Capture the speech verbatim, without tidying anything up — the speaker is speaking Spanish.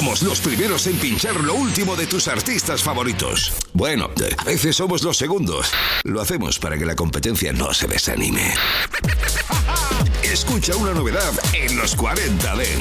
Somos los primeros en pinchar lo último de tus artistas favoritos. Bueno, a veces somos los segundos. Lo hacemos para que la competencia no se desanime. Escucha una novedad en los cuarenta Dance.